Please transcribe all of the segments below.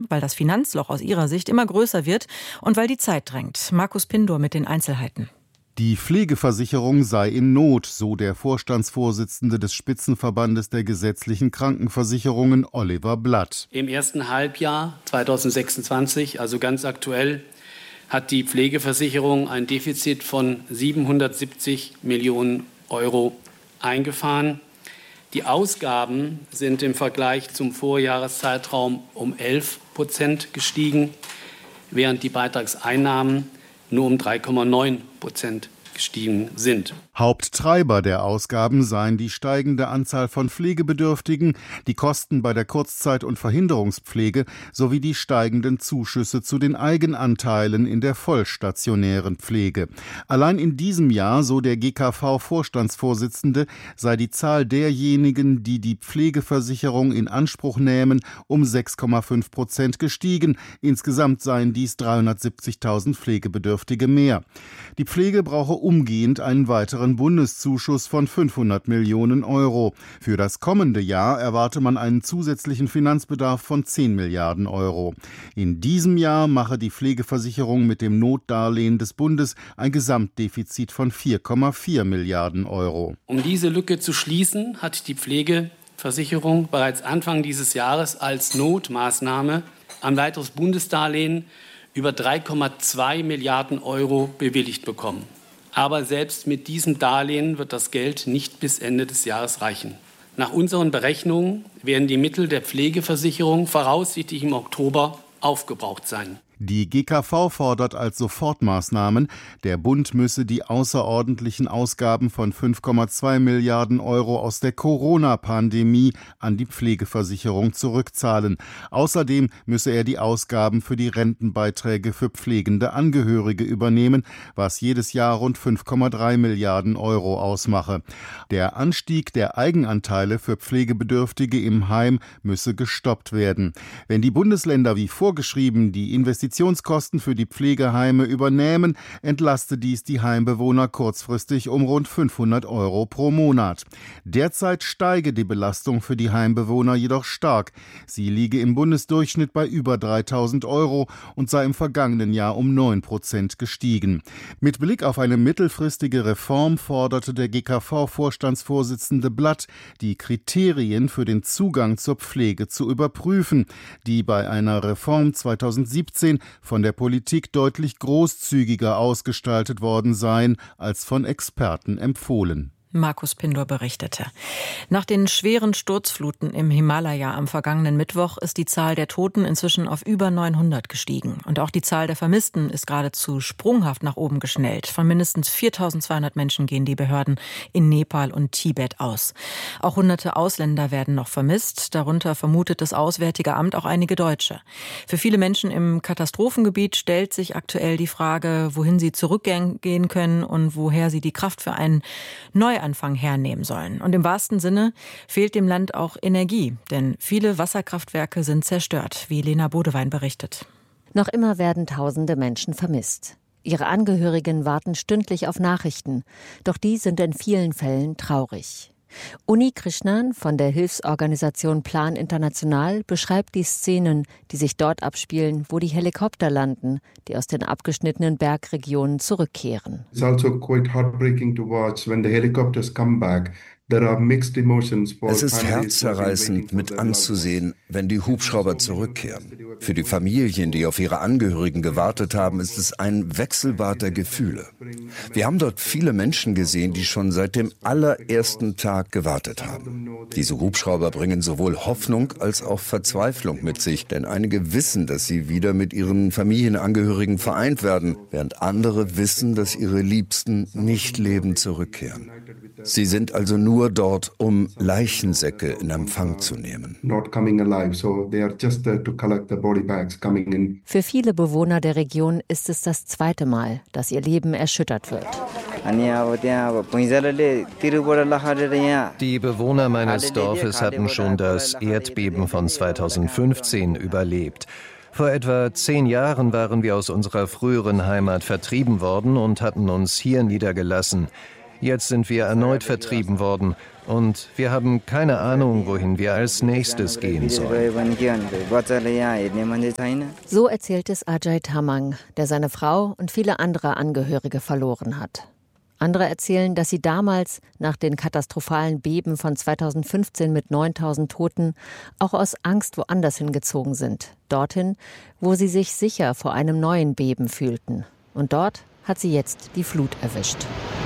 weil das Finanzloch aus ihrer Sicht immer größer wird und weil die Zeit drängt. Markus Pindor mit den Einzelheiten. Die Pflegeversicherung sei in Not, so der Vorstandsvorsitzende des Spitzenverbandes der gesetzlichen Krankenversicherungen, Oliver Blatt. Im ersten Halbjahr 2026, also ganz aktuell, hat die Pflegeversicherung ein Defizit von 770 Millionen Euro eingefahren. Die Ausgaben sind im Vergleich zum Vorjahreszeitraum um 11% gestiegen, während die Beitragseinnahmen nur um 3,9% gestiegen sind. Haupttreiber der Ausgaben seien die steigende Anzahl von Pflegebedürftigen, die Kosten bei der Kurzzeit- und Verhinderungspflege sowie die steigenden Zuschüsse zu den Eigenanteilen in der vollstationären Pflege. Allein in diesem Jahr, so der GKV-Vorstandsvorsitzende, sei die Zahl derjenigen, die die Pflegeversicherung in Anspruch nähmen, um 6,5% gestiegen. Insgesamt seien dies 370.000 Pflegebedürftige mehr. Die Pflege brauche umgehend einen weiteren Bundeszuschuss von 500 Millionen Euro. Für das kommende Jahr erwarte man einen zusätzlichen Finanzbedarf von 10 Milliarden Euro. In diesem Jahr mache die Pflegeversicherung mit dem Notdarlehen des Bundes ein Gesamtdefizit von 4,4 Milliarden Euro. Um diese Lücke zu schließen, hat die Pflegeversicherung bereits Anfang dieses Jahres als Notmaßnahme ein weiteres Bundesdarlehen über 3,2 Milliarden Euro bewilligt bekommen. Aber selbst mit diesem Darlehen wird das Geld nicht bis Ende des Jahres reichen. Nach unseren Berechnungen werden die Mittel der Pflegeversicherung voraussichtlich im Oktober aufgebraucht sein. Die GKV fordert als Sofortmaßnahmen, der Bund müsse die außerordentlichen Ausgaben von 5,2 Milliarden Euro aus der Corona-Pandemie an die Pflegeversicherung zurückzahlen. Außerdem müsse er die Ausgaben für die Rentenbeiträge für pflegende Angehörige übernehmen, was jedes Jahr rund 5,3 Milliarden Euro ausmache. Der Anstieg der Eigenanteile für Pflegebedürftige im Heim müsse gestoppt werden. Wenn die Bundesländer wie vorgeschrieben die Investitionskosten für die Pflegeheime übernehmen, entlaste dies die Heimbewohner kurzfristig um rund 500 Euro pro Monat. Derzeit steige die Belastung für die Heimbewohner jedoch stark. Sie liege im Bundesdurchschnitt bei über 3.000 Euro und sei im vergangenen Jahr um 9% gestiegen. Mit Blick auf eine mittelfristige Reform forderte der GKV-Vorstandsvorsitzende Blatt, die Kriterien für den Zugang zur Pflege zu überprüfen, die bei einer Reform 2017 von der Politik deutlich großzügiger ausgestaltet worden seien als von Experten empfohlen. Markus Pindor berichtete. Nach den schweren Sturzfluten im Himalaya am vergangenen Mittwoch ist die Zahl der Toten inzwischen auf über 900 gestiegen. Und auch die Zahl der Vermissten ist geradezu sprunghaft nach oben geschnellt. Von mindestens 4.200 Menschen gehen die Behörden in Nepal und Tibet aus. Auch hunderte Ausländer werden noch vermisst. Darunter vermutet das Auswärtige Amt auch einige Deutsche. Für viele Menschen im Katastrophengebiet stellt sich aktuell die Frage, wohin sie zurückgehen können und woher sie die Kraft für einen Neuanfang hernehmen sollen. Und im wahrsten Sinne fehlt dem Land auch Energie, denn viele Wasserkraftwerke sind zerstört, wie Lena Bodewein berichtet. Noch immer werden tausende Menschen vermisst. Ihre Angehörigen warten stündlich auf Nachrichten, doch die sind in vielen Fällen traurig. Uni Krishnan von der Hilfsorganisation Plan International beschreibt die Szenen, die sich dort abspielen, wo die Helikopter landen, die aus den abgeschnittenen Bergregionen zurückkehren. It's also quite heartbreaking to watch when the helicopters come back. Es ist herzzerreißend mit anzusehen, wenn die Hubschrauber zurückkehren. Für die Familien, die auf ihre Angehörigen gewartet haben, ist es ein Wechselbad der Gefühle. Wir haben dort viele Menschen gesehen, die schon seit dem allerersten Tag gewartet haben. Diese Hubschrauber bringen sowohl Hoffnung als auch Verzweiflung mit sich, denn einige wissen, dass sie wieder mit ihren Familienangehörigen vereint werden, während andere wissen, dass ihre Liebsten nicht lebend zurückkehren. Sie sind also nur dort, um Leichensäcke in Empfang zu nehmen. Für viele Bewohner der Region ist es das zweite Mal, dass ihr Leben erschüttert wird. Die Bewohner meines Dorfes hatten schon das Erdbeben von 2015 überlebt. Vor etwa 10 Jahren waren wir aus unserer früheren Heimat vertrieben worden und hatten uns hier niedergelassen. Jetzt sind wir erneut vertrieben worden Und wir haben keine Ahnung, wohin wir als nächstes gehen sollen. So erzählt es Ajay Tamang, der seine Frau und viele andere Angehörige verloren hat. Andere erzählen, dass sie damals, nach den katastrophalen Beben von 2015 mit 9.000 Toten, auch aus Angst woanders hingezogen sind. Dorthin, wo sie sich sicher vor einem neuen Beben fühlten. Und dort hat sie jetzt die Flut erwischt.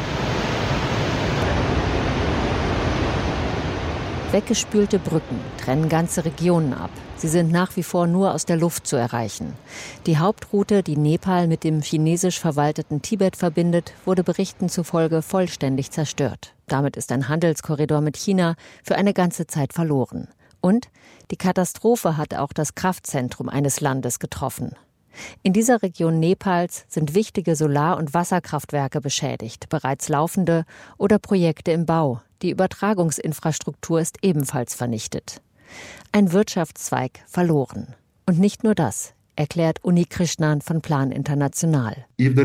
Weggespülte Brücken trennen ganze Regionen ab. Sie sind nach wie vor nur aus der Luft zu erreichen. Die Hauptroute, die Nepal mit dem chinesisch verwalteten Tibet verbindet, wurde Berichten zufolge vollständig zerstört. Damit ist ein Handelskorridor mit China für eine ganze Zeit verloren. Und die Katastrophe hat auch das Kraftzentrum eines Landes getroffen. In dieser Region Nepals sind wichtige Solar- und Wasserkraftwerke beschädigt, bereits laufende oder Projekte im Bau. Die Übertragungsinfrastruktur ist ebenfalls vernichtet. Ein Wirtschaftszweig verloren. Und nicht nur das, erklärt Uni Krishnan von Plan International. Wenn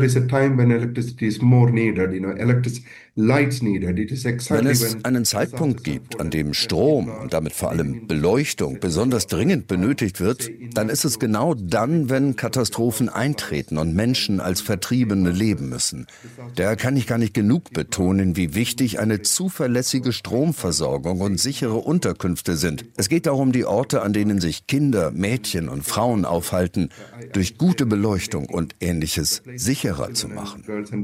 es einen Zeitpunkt gibt, an dem Strom und damit vor allem Beleuchtung besonders dringend benötigt wird, dann ist es genau dann, wenn Katastrophen eintreten und Menschen als Vertriebene leben müssen. Daher kann ich gar nicht genug betonen, wie wichtig eine zuverlässige Stromversorgung und sichere Unterkünfte sind. Es geht darum, die Orte, an denen sich Kinder, Mädchen und Frauen aufhalten, durch gute Beleuchtung und Ähnliches sicherer zu machen.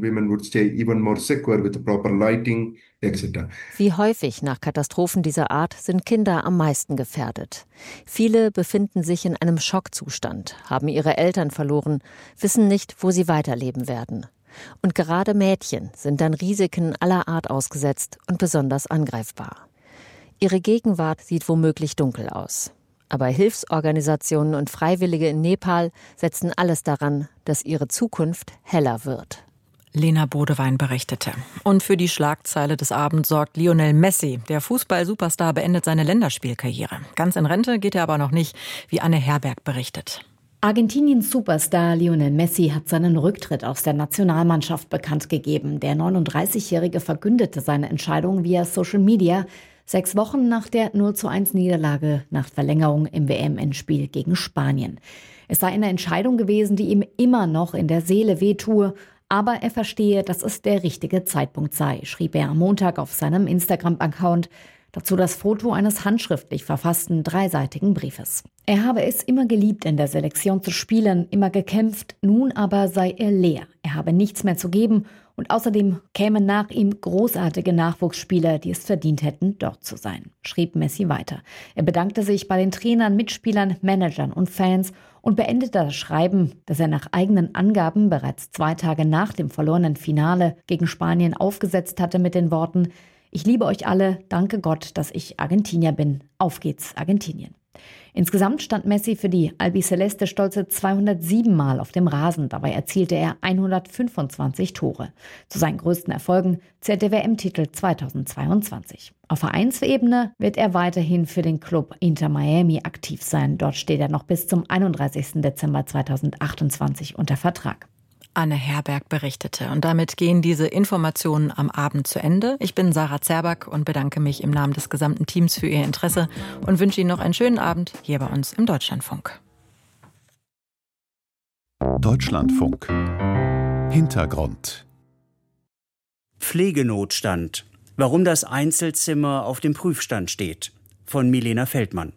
Wie häufig nach Katastrophen dieser Art sind Kinder am meisten gefährdet. Viele befinden sich in einem Schockzustand, haben ihre Eltern verloren, wissen nicht, wo sie weiterleben werden. Und gerade Mädchen sind dann Risiken aller Art ausgesetzt und besonders angreifbar. Ihre Gegenwart sieht womöglich dunkel aus. Aber Hilfsorganisationen und Freiwillige in Nepal setzen alles daran, dass ihre Zukunft heller wird. Lena Bodewein berichtete. Und für die Schlagzeile des Abends sorgt Lionel Messi. Der Fußball-Superstar beendet seine Länderspielkarriere. Ganz in Rente geht er aber noch nicht, wie Anne Herberg berichtet. Argentiniens Superstar Lionel Messi hat seinen Rücktritt aus der Nationalmannschaft bekannt gegeben. Der 39-Jährige verkündete seine Entscheidung via Social Media, 6 Wochen nach der 0:1 nach Verlängerung im WM-Endspiel gegen Spanien. Es sei eine Entscheidung gewesen, die ihm immer noch in der Seele wehtue, aber er verstehe, dass es der richtige Zeitpunkt sei, schrieb er am Montag auf seinem Instagram-Account. Dazu das Foto eines handschriftlich verfassten 3-seitigen Briefes. Er habe es immer geliebt, in der Selektion zu spielen, immer gekämpft, nun aber sei er leer. Er habe nichts mehr zu geben und außerdem kämen nach ihm großartige Nachwuchsspieler, die es verdient hätten, dort zu sein, schrieb Messi weiter. Er bedankte sich bei den Trainern, Mitspielern, Managern und Fans und beendete das Schreiben, das er nach eigenen Angaben bereits 2 Tage nach dem verlorenen Finale gegen Spanien aufgesetzt hatte mit den Worten: Ich liebe euch alle, danke Gott, dass ich Argentinier bin. Auf geht's, Argentinien. Insgesamt stand Messi für die Albiceleste stolze 207 Mal auf dem Rasen. Dabei erzielte er 125 Tore. Zu seinen größten Erfolgen zählt der WM-Titel 2022. Auf Vereinsebene wird er weiterhin für den Club Inter Miami aktiv sein. Dort steht er noch bis zum 31. Dezember 2028 unter Vertrag. Anne Herberg berichtete. Und damit gehen diese Informationen am Abend zu Ende. Ich bin Sarah Zerback und bedanke mich im Namen des gesamten Teams für Ihr Interesse und wünsche Ihnen noch einen schönen Abend hier bei uns im Deutschlandfunk. Deutschlandfunk. Hintergrund. Pflegenotstand. Warum das Einzelzimmer auf dem Prüfstand steht. Von Milena Feldmann.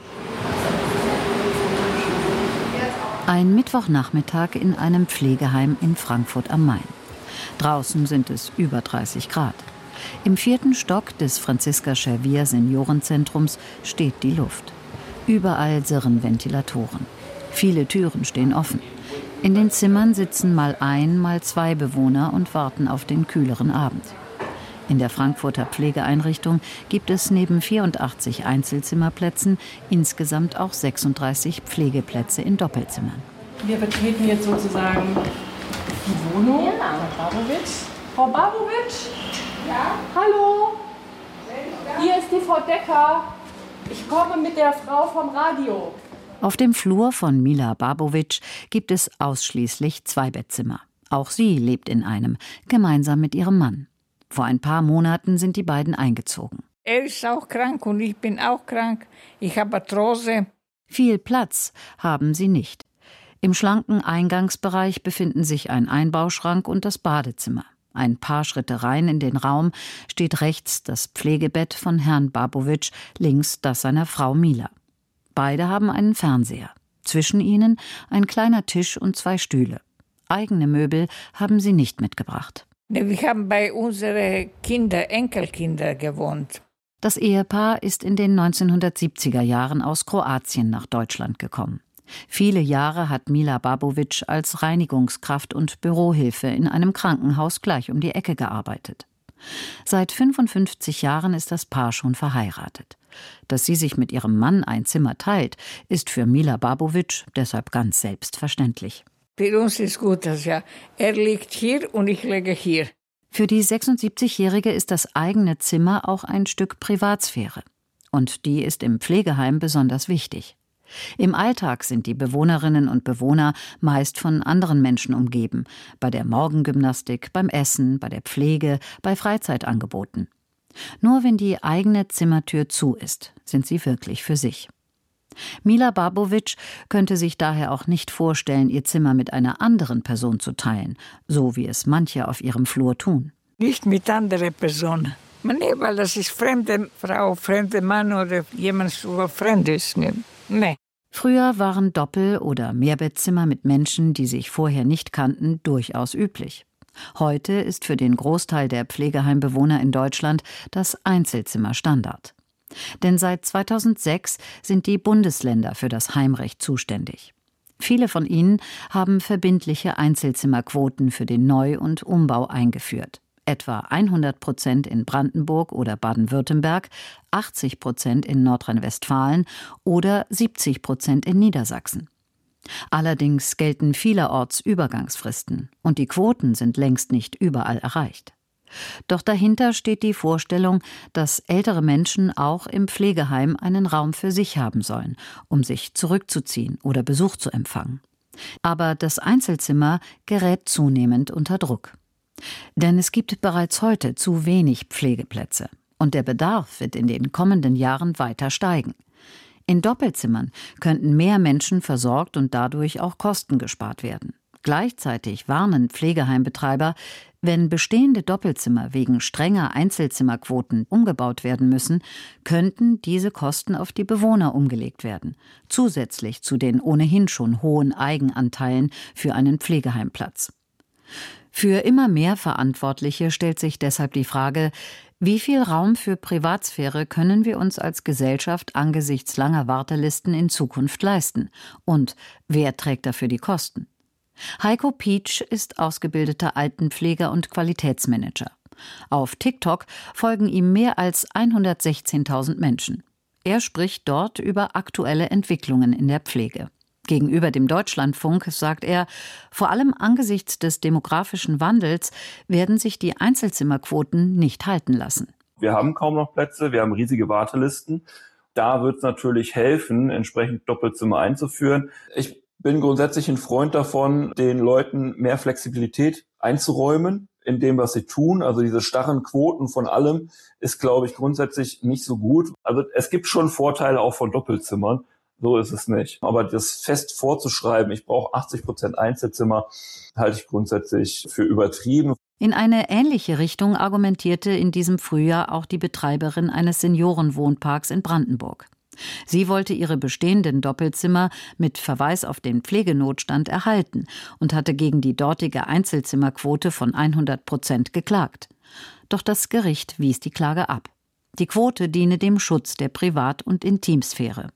Ein Mittwochnachmittag in einem Pflegeheim in Frankfurt am Main. Draußen sind es über 30 Grad. Im 4. Stock des Franziska-Schervier Seniorenzentrums steht die Luft. Überall sirren Ventilatoren. Viele Türen stehen offen. In den Zimmern sitzen mal 1, mal 2 Bewohner und warten auf den kühleren Abend. In der Frankfurter Pflegeeinrichtung gibt es neben 84 Einzelzimmerplätzen insgesamt auch 36 Pflegeplätze in Doppelzimmern. Wir betreten jetzt sozusagen die Wohnung. Ja. Frau Babovic. Frau Babovic? Ja? Hallo? Hier ist die Frau Decker. Ich komme mit der Frau vom Radio. Auf dem Flur von Mila Babovic gibt es ausschließlich 2 Bettzimmer. Auch sie lebt in einem, gemeinsam mit ihrem Mann. Vor ein paar Monaten sind die beiden eingezogen. Er ist auch krank und ich bin auch krank. Ich habe Arthrose. Viel Platz haben sie nicht. Im schlanken Eingangsbereich befinden sich ein Einbauschrank und das Badezimmer. Ein paar Schritte rein in den Raum steht rechts das Pflegebett von Herrn Babovic, links das seiner Frau Mila. Beide haben einen Fernseher. Zwischen ihnen ein kleiner Tisch und 2 Stühle. Eigene Möbel haben sie nicht mitgebracht. Wir haben bei unseren Enkelkinder gewohnt. Das Ehepaar ist in den 1970er Jahren aus Kroatien nach Deutschland gekommen. Viele Jahre hat Mila Babovic als Reinigungskraft und Bürohilfe in einem Krankenhaus gleich um die Ecke gearbeitet. Seit 55 Jahren ist das Paar schon verheiratet. Dass sie sich mit ihrem Mann ein Zimmer teilt, ist für Mila Babovic deshalb ganz selbstverständlich. Für uns ist gut, dass er liegt hier und ich liege hier. Für die 76-Jährige ist das eigene Zimmer auch ein Stück Privatsphäre. Und die ist im Pflegeheim besonders wichtig. Im Alltag sind die Bewohnerinnen und Bewohner meist von anderen Menschen umgeben. Bei der Morgengymnastik, beim Essen, bei der Pflege, bei Freizeitangeboten. Nur wenn die eigene Zimmertür zu ist, sind sie wirklich für sich. Mila Babovic könnte sich daher auch nicht vorstellen, ihr Zimmer mit einer anderen Person zu teilen, so wie es manche auf ihrem Flur tun. Nicht mit anderen Personen. Nee, weil das ist fremde Frau, fremde Mann oder jemand, der fremd ist. Nee. Früher waren Doppel- oder Mehrbettzimmer mit Menschen, die sich vorher nicht kannten, durchaus üblich. Heute ist für den Großteil der Pflegeheimbewohner in Deutschland das Einzelzimmer Standard. Denn seit 2006 sind die Bundesländer für das Heimrecht zuständig. Viele von ihnen haben verbindliche Einzelzimmerquoten für den Neu- und Umbau eingeführt. Etwa 100% in Brandenburg oder Baden-Württemberg, 80% in Nordrhein-Westfalen oder 70% in Niedersachsen. Allerdings gelten vielerorts Übergangsfristen und die Quoten sind längst nicht überall erreicht. Doch dahinter steht die Vorstellung, dass ältere Menschen auch im Pflegeheim einen Raum für sich haben sollen, um sich zurückzuziehen oder Besuch zu empfangen. Aber das Einzelzimmer gerät zunehmend unter Druck. Denn es gibt bereits heute zu wenig Pflegeplätze und der Bedarf wird in den kommenden Jahren weiter steigen. In Doppelzimmern könnten mehr Menschen versorgt und dadurch auch Kosten gespart werden. Gleichzeitig warnen Pflegeheimbetreiber, wenn bestehende Doppelzimmer wegen strenger Einzelzimmerquoten umgebaut werden müssen, könnten diese Kosten auf die Bewohner umgelegt werden, zusätzlich zu den ohnehin schon hohen Eigenanteilen für einen Pflegeheimplatz. Für immer mehr Verantwortliche stellt sich deshalb die Frage, wie viel Raum für Privatsphäre können wir uns als Gesellschaft angesichts langer Wartelisten in Zukunft leisten? Und wer trägt dafür die Kosten? Heiko Pietsch ist ausgebildeter Altenpfleger und Qualitätsmanager. Auf TikTok folgen ihm mehr als 116.000 Menschen. Er spricht dort über aktuelle Entwicklungen in der Pflege. Gegenüber dem Deutschlandfunk sagt er, vor allem angesichts des demografischen Wandels werden sich die Einzelzimmerquoten nicht halten lassen. Wir haben kaum noch Plätze, wir haben riesige Wartelisten. Da wird es natürlich helfen, entsprechend Doppelzimmer einzuführen. Ich bin grundsätzlich ein Freund davon, den Leuten mehr Flexibilität einzuräumen in dem, was sie tun. Also diese starren Quoten von allem ist, glaube ich, grundsätzlich nicht so gut. Also es gibt schon Vorteile auch von Doppelzimmern. So ist es nicht. Aber das fest vorzuschreiben, ich brauche 80% Einzelzimmer, halte ich grundsätzlich für übertrieben. In eine ähnliche Richtung argumentierte in diesem Frühjahr auch die Betreiberin eines Seniorenwohnparks in Brandenburg. Sie wollte ihre bestehenden Doppelzimmer mit Verweis auf den Pflegenotstand erhalten und hatte gegen die dortige Einzelzimmerquote von 100% geklagt. Doch das Gericht wies die Klage ab. Die Quote diene dem Schutz der Privat- und Intimsphäre.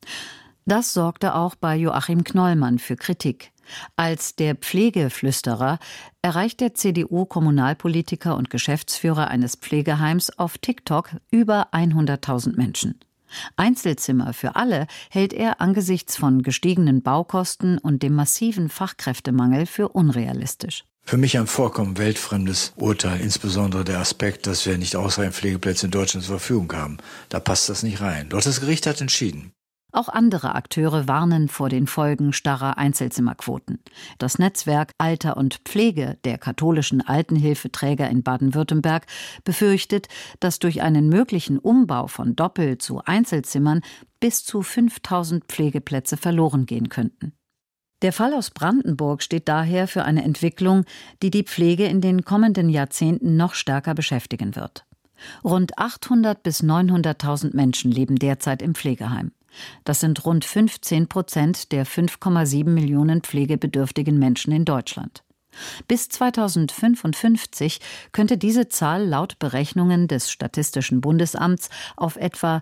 Das sorgte auch bei Joachim Knollmann für Kritik. Als der Pflegeflüsterer erreicht der CDU-Kommunalpolitiker und Geschäftsführer eines Pflegeheims auf TikTok über 100.000 Menschen. Einzelzimmer für alle hält er angesichts von gestiegenen Baukosten und dem massiven Fachkräftemangel für unrealistisch. Für mich ein vollkommen weltfremdes Urteil, insbesondere der Aspekt, dass wir nicht ausreichend Pflegeplätze in Deutschland zur Verfügung haben. Da passt das nicht rein. Doch das Gericht hat entschieden. Auch andere Akteure warnen vor den Folgen starrer Einzelzimmerquoten. Das Netzwerk Alter und Pflege der katholischen Altenhilfeträger in Baden-Württemberg befürchtet, dass durch einen möglichen Umbau von Doppel- zu Einzelzimmern bis zu 5000 Pflegeplätze verloren gehen könnten. Der Fall aus Brandenburg steht daher für eine Entwicklung, die die Pflege in den kommenden Jahrzehnten noch stärker beschäftigen wird. Rund 800.000 bis 900.000 Menschen leben derzeit im Pflegeheim. Das sind rund 15% der 5,7 Millionen pflegebedürftigen Menschen in Deutschland. Bis 2055 könnte diese Zahl laut Berechnungen des Statistischen Bundesamts auf etwa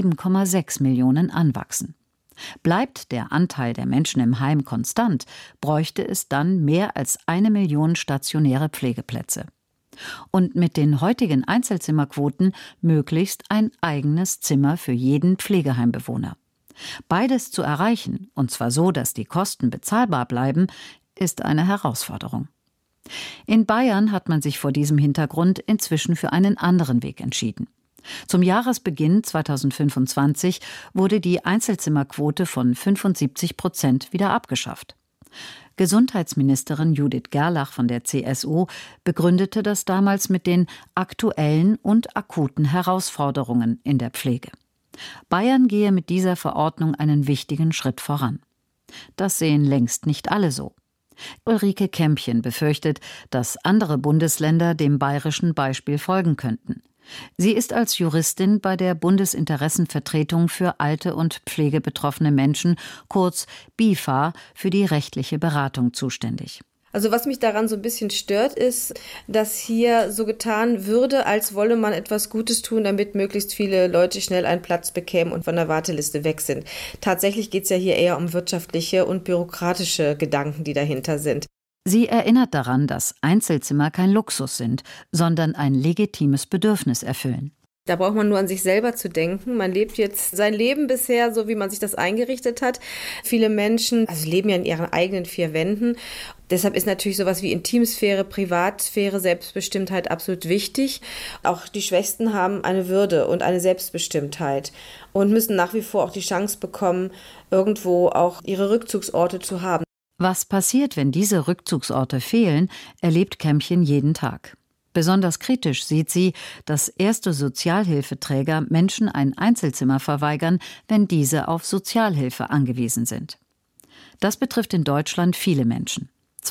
7,6 Millionen anwachsen. Bleibt der Anteil der Menschen im Heim konstant, bräuchte es dann mehr als 1 Million stationäre Pflegeplätze. Und mit den heutigen Einzelzimmerquoten möglichst ein eigenes Zimmer für jeden Pflegeheimbewohner. Beides zu erreichen, und zwar so, dass die Kosten bezahlbar bleiben, ist eine Herausforderung. In Bayern hat man sich vor diesem Hintergrund inzwischen für einen anderen Weg entschieden. Zum Jahresbeginn 2025 wurde die Einzelzimmerquote von 75% wieder abgeschafft. Gesundheitsministerin Judith Gerlach von der CSU begründete das damals mit den aktuellen und akuten Herausforderungen in der Pflege. Bayern gehe mit dieser Verordnung einen wichtigen Schritt voran. Das sehen längst nicht alle so. Ulrike Kämpchen befürchtet, dass andere Bundesländer dem bayerischen Beispiel folgen könnten. Sie ist als Juristin bei der Bundesinteressenvertretung für alte und pflegebetroffene Menschen, kurz BIFA, für die rechtliche Beratung zuständig. Also was mich daran so ein bisschen stört, ist, dass hier so getan würde, als wolle man etwas Gutes tun, damit möglichst viele Leute schnell einen Platz bekämen und von der Warteliste weg sind. Tatsächlich geht es ja hier eher um wirtschaftliche und bürokratische Gedanken, die dahinter sind. Sie erinnert daran, dass Einzelzimmer kein Luxus sind, sondern ein legitimes Bedürfnis erfüllen. Da braucht man nur an sich selber zu denken. Man lebt jetzt sein Leben bisher so, wie man sich das eingerichtet hat. Viele Menschen leben ja in ihren eigenen 4 Wänden. Deshalb ist natürlich sowas wie Intimsphäre, Privatsphäre, Selbstbestimmtheit absolut wichtig. Auch die Schwächsten haben eine Würde und eine Selbstbestimmtheit und müssen nach wie vor auch die Chance bekommen, irgendwo auch ihre Rückzugsorte zu haben. Was passiert, wenn diese Rückzugsorte fehlen, erlebt Kämpchen jeden Tag. Besonders kritisch sieht sie, dass erste Sozialhilfeträger Menschen ein Einzelzimmer verweigern, wenn diese auf Sozialhilfe angewiesen sind. Das betrifft in Deutschland viele Menschen.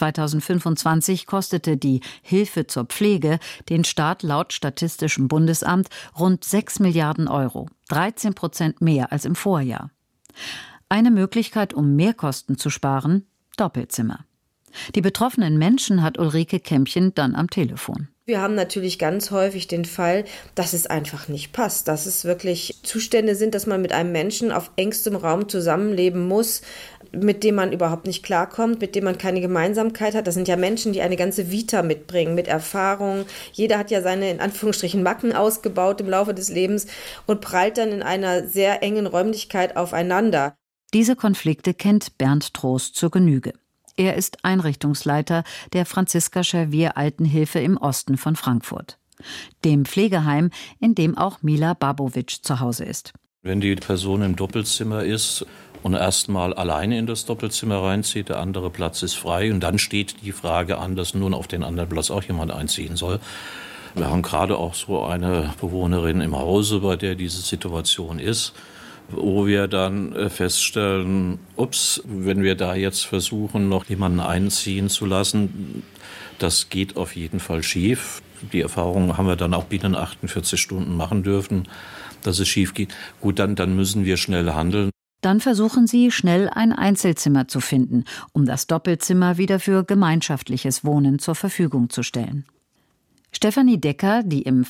2025 kostete die Hilfe zur Pflege den Staat laut Statistischem Bundesamt rund 6 Milliarden Euro, 13% mehr als im Vorjahr. Eine Möglichkeit, um Mehrkosten zu sparen: Doppelzimmer. Die betroffenen Menschen hat Ulrike Kämpchen dann am Telefon. Wir haben natürlich ganz häufig den Fall, dass es einfach nicht passt, dass es wirklich Zustände sind, dass man mit einem Menschen auf engstem Raum zusammenleben muss, mit dem man überhaupt nicht klarkommt, mit dem man keine Gemeinsamkeit hat. Das sind ja Menschen, die eine ganze Vita mitbringen, mit Erfahrung. Jeder hat ja seine, in Anführungsstrichen, Macken ausgebaut im Laufe des Lebens und prallt dann in einer sehr engen Räumlichkeit aufeinander. Diese Konflikte kennt Bernd Trost zur Genüge. Er ist Einrichtungsleiter der Franziska-Schervier-Altenhilfe im Osten von Frankfurt, dem Pflegeheim, in dem auch Mila Babovic zu Hause ist. Wenn die Person im Doppelzimmer ist und erstmal alleine in das Doppelzimmer reinzieht, der andere Platz ist frei und dann steht die Frage an, dass nun auf den anderen Platz auch jemand einziehen soll. Wir haben gerade auch so eine Bewohnerin im Hause, bei der diese Situation ist, wo wir dann feststellen, wenn wir da jetzt versuchen, noch jemanden einziehen zu lassen, das geht auf jeden Fall schief. Die Erfahrung haben wir dann auch binnen 48 Stunden machen dürfen, dass es schief geht. Gut, dann müssen wir schnell handeln. Dann versuchen sie, schnell ein Einzelzimmer zu finden, um das Doppelzimmer wieder für gemeinschaftliches Wohnen zur Verfügung zu stellen. Stefanie Decker, die im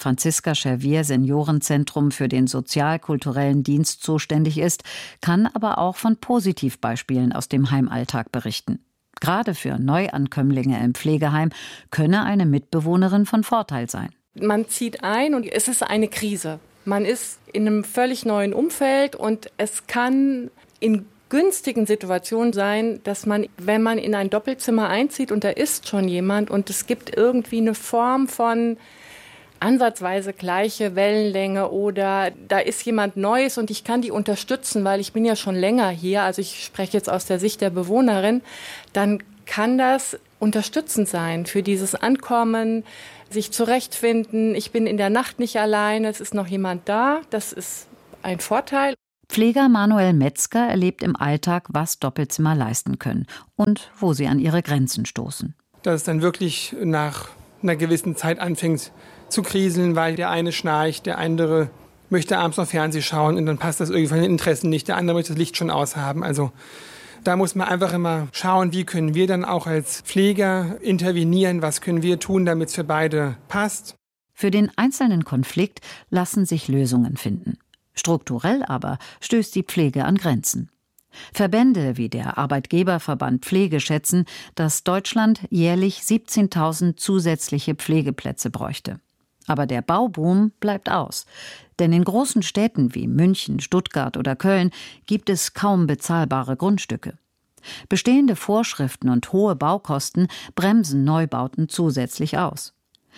Franziska-Schervier-Seniorenzentrum für den sozial-kulturellen Dienst zuständig ist, kann aber auch von Positivbeispielen aus dem Heimalltag berichten. Gerade für Neuankömmlinge im Pflegeheim könne eine Mitbewohnerin von Vorteil sein. Man zieht ein und es ist eine Krise. Man ist in einem völlig neuen Umfeld und es kann in günstigen Situation sein, dass man, wenn man in ein Doppelzimmer einzieht und da ist schon jemand und es gibt irgendwie eine Form von ansatzweise gleiche Wellenlänge oder da ist jemand Neues und ich kann die unterstützen, weil ich bin ja schon länger hier, also ich spreche jetzt aus der Sicht der Bewohnerin, dann kann das unterstützend sein für dieses Ankommen, sich zurechtfinden. Ich bin in der Nacht nicht alleine, es ist noch jemand da, das ist ein Vorteil. Pfleger Manuel Metzger erlebt im Alltag, was Doppelzimmer leisten können und wo sie an ihre Grenzen stoßen. Dass es dann wirklich nach einer gewissen Zeit anfängt zu kriseln, weil der eine schnarcht, der andere möchte abends noch Fernsehen schauen und dann passt das irgendwie von den Interessen nicht. Der andere möchte das Licht schon aushaben. Also da muss man einfach immer schauen, wie können wir dann auch als Pfleger intervenieren, was können wir tun, damit es für beide passt. Für den einzelnen Konflikt lassen sich Lösungen finden. Strukturell aber stößt die Pflege an Grenzen. Verbände wie der Arbeitgeberverband Pflege schätzen, dass Deutschland jährlich 17.000 zusätzliche Pflegeplätze bräuchte. Aber der Bauboom bleibt aus. Denn in großen Städten wie München, Stuttgart oder Köln gibt es kaum bezahlbare Grundstücke. Bestehende Vorschriften und hohe Baukosten bremsen Neubauten zusätzlich aus.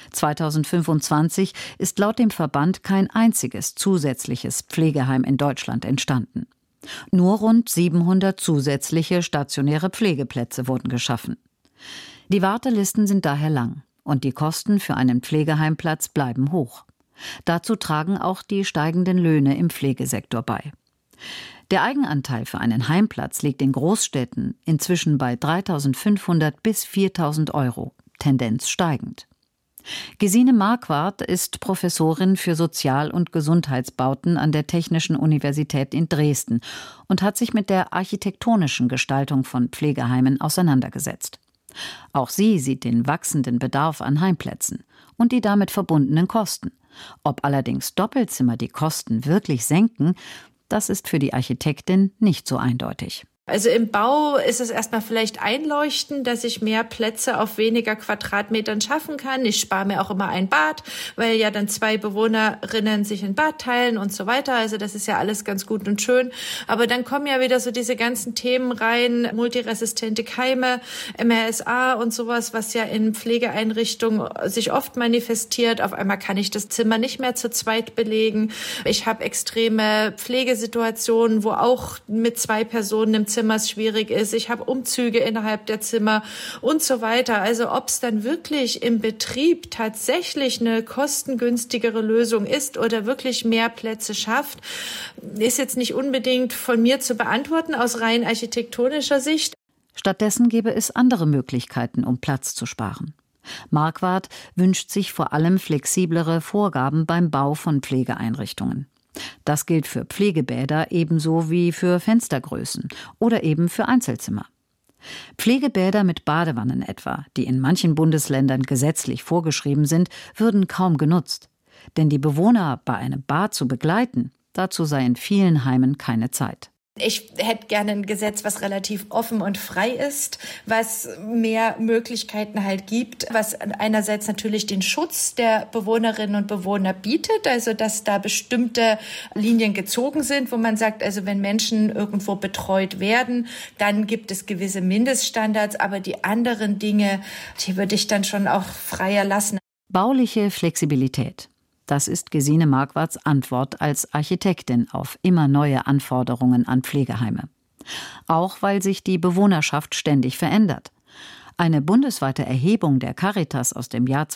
2025 ist laut dem Verband kein einziges zusätzliches Pflegeheim in Deutschland entstanden. Nur rund 700 zusätzliche stationäre Pflegeplätze wurden geschaffen. Die Wartelisten sind daher lang und die Kosten für einen Pflegeheimplatz bleiben hoch. Dazu tragen auch die steigenden Löhne im Pflegesektor bei. Der Eigenanteil für einen Heimplatz liegt in Großstädten inzwischen bei 3.500 bis 4.000 €, Tendenz steigend. Gesine Marquardt ist Professorin für Sozial- und Gesundheitsbauten an der Technischen Universität in Dresden und hat sich mit der architektonischen Gestaltung von Pflegeheimen auseinandergesetzt. Auch sie sieht den wachsenden Bedarf an Heimplätzen und die damit verbundenen Kosten. Ob allerdings Doppelzimmer die Kosten wirklich senken, das ist für die Architektin nicht so eindeutig. Also im Bau ist es erstmal vielleicht einleuchtend, dass ich mehr Plätze auf weniger Quadratmetern schaffen kann. Ich spare mir auch immer ein Bad, weil ja dann 2 Bewohnerinnen sich ein Bad teilen und so weiter. Also das ist ja alles ganz gut und schön. Aber dann kommen ja wieder so diese ganzen Themen rein, multiresistente Keime, MRSA und sowas, was ja in Pflegeeinrichtungen sich oft manifestiert. Auf einmal kann ich das Zimmer nicht mehr zu zweit belegen. Ich habe extreme Pflegesituationen, wo auch mit 2 Personen im Zimmer schwierig ist. Ich habe Umzüge innerhalb der Zimmer und so weiter. Also ob es dann wirklich im Betrieb tatsächlich eine kostengünstigere Lösung ist oder wirklich mehr Plätze schafft, ist jetzt nicht unbedingt von mir zu beantworten aus rein architektonischer Sicht. Stattdessen gäbe es andere Möglichkeiten, um Platz zu sparen. Marquardt wünscht sich vor allem flexiblere Vorgaben beim Bau von Pflegeeinrichtungen. Das gilt für Pflegebäder ebenso wie für Fenstergrößen oder eben für Einzelzimmer. Pflegebäder mit Badewannen etwa, die in manchen Bundesländern gesetzlich vorgeschrieben sind, würden kaum genutzt. Denn die Bewohner bei einem Bad zu begleiten, dazu sei in vielen Heimen keine Zeit. Ich hätte gerne ein Gesetz, was relativ offen und frei ist, was mehr Möglichkeiten halt gibt, was einerseits natürlich den Schutz der Bewohnerinnen und Bewohner bietet, also dass da bestimmte Linien gezogen sind, wo man sagt, also wenn Menschen irgendwo betreut werden, dann gibt es gewisse Mindeststandards, aber die anderen Dinge, die würde ich dann schon auch freier lassen. Bauliche Flexibilität. Das ist Gesine Marquardts Antwort als Architektin auf immer neue Anforderungen an Pflegeheime. Auch weil sich die Bewohnerschaft ständig verändert. Eine bundesweite Erhebung der Caritas aus dem Jahr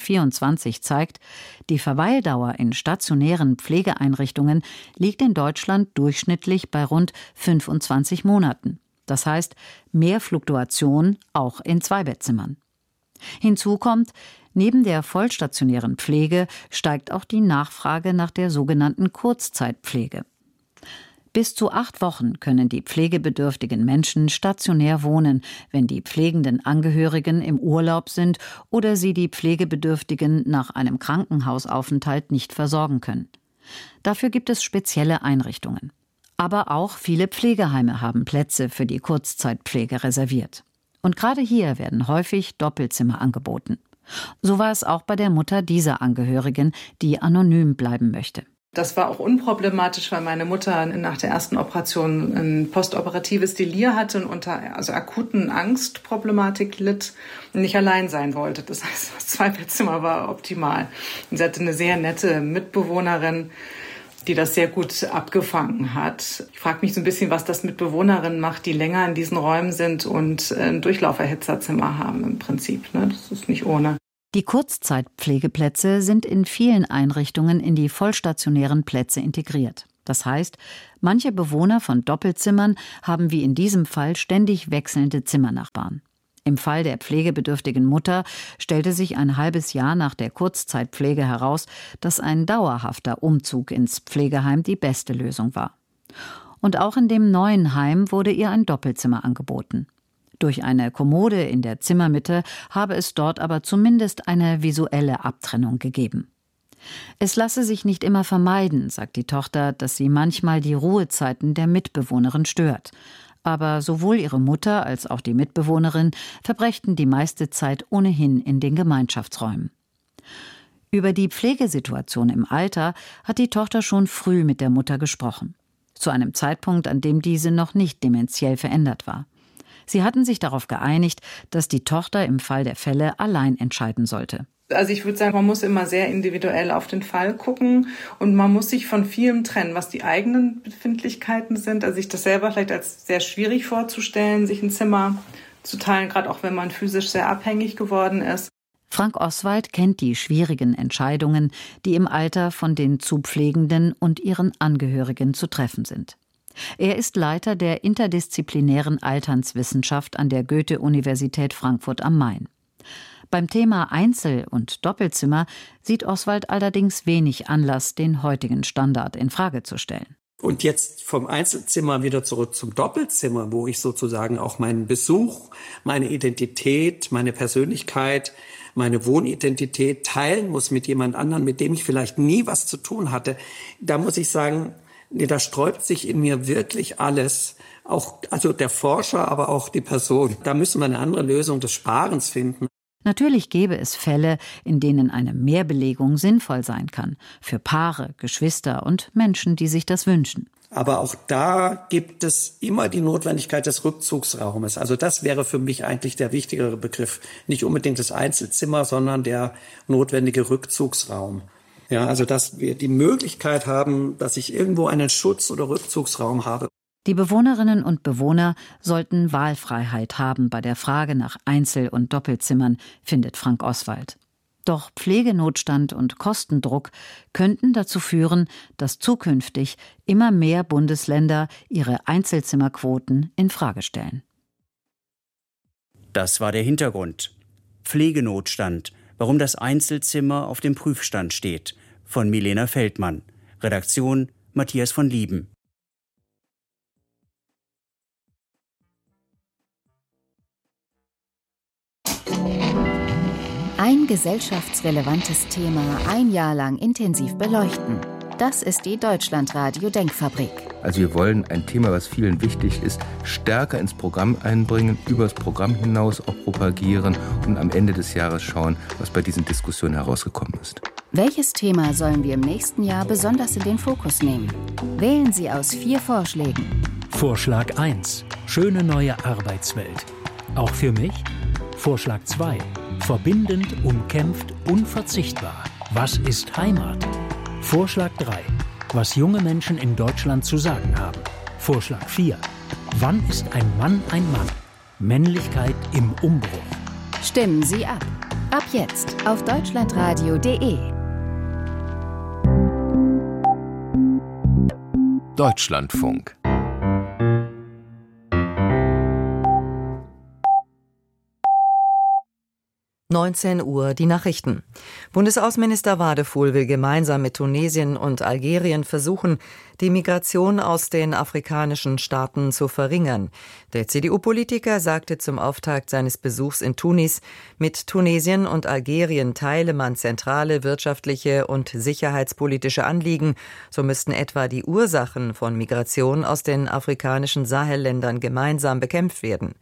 2024 zeigt, die Verweildauer in stationären Pflegeeinrichtungen liegt in Deutschland durchschnittlich bei rund 25 Monaten. Das heißt, mehr Fluktuation auch in Zweibettzimmern. Hinzu kommt, neben der vollstationären Pflege steigt auch die Nachfrage nach der sogenannten Kurzzeitpflege. Bis zu 8 Wochen können die pflegebedürftigen Menschen stationär wohnen, wenn die pflegenden Angehörigen im Urlaub sind oder sie die Pflegebedürftigen nach einem Krankenhausaufenthalt nicht versorgen können. Dafür gibt es spezielle Einrichtungen. Aber auch viele Pflegeheime haben Plätze für die Kurzzeitpflege reserviert. Und gerade hier werden häufig Doppelzimmer angeboten. So war es auch bei der Mutter dieser Angehörigen, die anonym bleiben möchte. Das war auch unproblematisch, weil meine Mutter nach der ersten Operation ein postoperatives Delir hatte und unter akuten Angstproblematik litt und nicht allein sein wollte. Das heißt, das 2-Bettzimmer war optimal. Und sie hatte eine sehr nette Mitbewohnerin, die das sehr gut abgefangen hat. Ich frage mich so ein bisschen, was das mit Bewohnerinnen macht, die länger in diesen Räumen sind und ein Durchlauferhitzerzimmer haben im Prinzip. Das ist nicht ohne. Die Kurzzeitpflegeplätze sind in vielen Einrichtungen in die vollstationären Plätze integriert. Das heißt, manche Bewohner von Doppelzimmern haben wie in diesem Fall ständig wechselnde Zimmernachbarn. Im Fall der pflegebedürftigen Mutter stellte sich ein halbes Jahr nach der Kurzzeitpflege heraus, dass ein dauerhafter Umzug ins Pflegeheim die beste Lösung war. Und auch in dem neuen Heim wurde ihr ein Doppelzimmer angeboten. Durch eine Kommode in der Zimmermitte habe es dort aber zumindest eine visuelle Abtrennung gegeben. Es lasse sich nicht immer vermeiden, sagt die Tochter, dass sie manchmal die Ruhezeiten der Mitbewohnerin stört. Aber sowohl ihre Mutter als auch die Mitbewohnerin verbrächten die meiste Zeit ohnehin in den Gemeinschaftsräumen. Über die Pflegesituation im Alter hat die Tochter schon früh mit der Mutter gesprochen. Zu einem Zeitpunkt, an dem diese noch nicht dementiell verändert war. Sie hatten sich darauf geeinigt, dass die Tochter im Fall der Fälle allein entscheiden sollte. Also ich würde sagen, man muss immer sehr individuell auf den Fall gucken und man muss sich von vielem trennen, was die eigenen Befindlichkeiten sind. Also sich das selber vielleicht als sehr schwierig vorzustellen, sich ein Zimmer zu teilen, gerade auch wenn man physisch sehr abhängig geworden ist. Frank Oswald kennt die schwierigen Entscheidungen, die im Alter von den zu Pflegenden und ihren Angehörigen zu treffen sind. Er ist Leiter der interdisziplinären Alternswissenschaft an der Goethe-Universität Frankfurt am Main. Beim Thema Einzel- und Doppelzimmer sieht Oswald allerdings wenig Anlass, den heutigen Standard in Frage zu stellen. Und jetzt vom Einzelzimmer wieder zurück zum Doppelzimmer, wo ich sozusagen auch meinen Besuch, meine Identität, meine Persönlichkeit, meine Wohnidentität teilen muss mit jemand anderem, mit dem ich vielleicht nie was zu tun hatte. Da muss ich sagen, da sträubt sich in mir wirklich alles, auch also der Forscher, aber auch die Person. Da müssen wir eine andere Lösung des Sparens finden. Natürlich gäbe es Fälle, in denen eine Mehrbelegung sinnvoll sein kann, für Paare, Geschwister und Menschen, die sich das wünschen. Aber auch da gibt es immer die Notwendigkeit des Rückzugsraumes. Also das wäre für mich eigentlich der wichtigere Begriff. Nicht unbedingt das Einzelzimmer, sondern der notwendige Rückzugsraum. Ja, also dass wir die Möglichkeit haben, dass ich irgendwo einen Schutz- oder Rückzugsraum habe. Die Bewohnerinnen und Bewohner sollten Wahlfreiheit haben bei der Frage nach Einzel- und Doppelzimmern, findet Frank Oswald. Doch Pflegenotstand und Kostendruck könnten dazu führen, dass zukünftig immer mehr Bundesländer ihre Einzelzimmerquoten in Frage stellen. Das war der Hintergrund. Pflegenotstand. Warum das Einzelzimmer auf dem Prüfstand steht. Von Milena Feldmann. Redaktion Matthias von Lieben. Ein gesellschaftsrelevantes Thema ein Jahr lang intensiv beleuchten. Das ist die Deutschlandradio Denkfabrik. Also wir wollen ein Thema, was vielen wichtig ist, stärker ins Programm einbringen, über das Programm hinaus auch propagieren und am Ende des Jahres schauen, was bei diesen Diskussionen herausgekommen ist. Welches Thema sollen wir im nächsten Jahr besonders in den Fokus nehmen? Wählen Sie aus 4 Vorschlägen. Vorschlag 1. Schöne neue Arbeitswelt. Auch für mich? Vorschlag 2. Verbindend, umkämpft, unverzichtbar. Was ist Heimat? Vorschlag 3. Was junge Menschen in Deutschland zu sagen haben. Vorschlag 4. Wann ist ein Mann ein Mann? Männlichkeit im Umbruch. Stimmen Sie ab. Ab jetzt auf deutschlandradio.de. Deutschlandfunk. Uhr die Nachrichten. Bundesaußenminister Wadefuhl will gemeinsam mit Tunesien und Algerien versuchen, die Migration aus den afrikanischen Staaten zu verringern. Der CDU-Politiker sagte zum Auftakt seines Besuchs in Tunis, mit Tunesien und Algerien teile man zentrale wirtschaftliche und sicherheitspolitische Anliegen. So müssten etwa die Ursachen von Migration aus den afrikanischen Sahelländern gemeinsam bekämpft werden.